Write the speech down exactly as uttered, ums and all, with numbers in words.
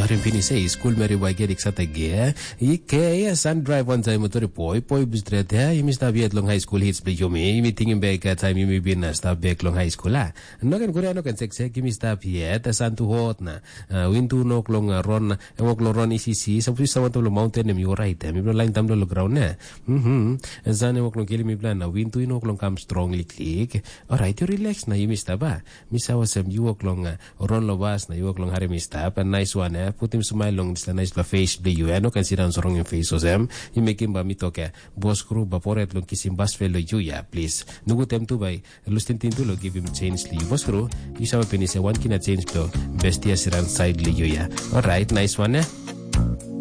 Rimpini say school meri waigerik sa tagya. Ike sun drive one time motor poi poi bistrete. Imi sta biet long high school hits blijomi. Imi tingin back time imi bin na sta back long high school la. No kan kuria no kan seksek imi sta biet san tu hot na. Wintu no klong ron ewok lo ron icc sa pus sa lo mountain emi right. Mi bro line tam lo ground na. Mhm. Zan ewok lo kili mi plan na wintu no klong kam strong lik. Alright, you relax na imi sta ba. Mi sa wasam you klong ron lo bas na you klong hari mi sta pa nice one eh. Put him smile long this nice la face be you eh no kan sidan sorong in face so them. You make him ba mi toke. Boss crew ba poret long kisim bas fellow you ya please. Nugu tem tu bay. Lustin tin tu lo give him change li. Boss crew, you sa pinise one kina change to bestia siran side li you ya. Alright, nice one eh.